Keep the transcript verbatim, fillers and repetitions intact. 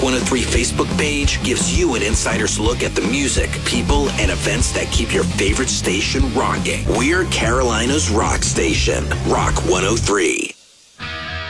one oh three Facebook page gives you an insider's look at the music, people, and events that keep your favorite station rocking. We're Carolina's rock station, Rock one oh three.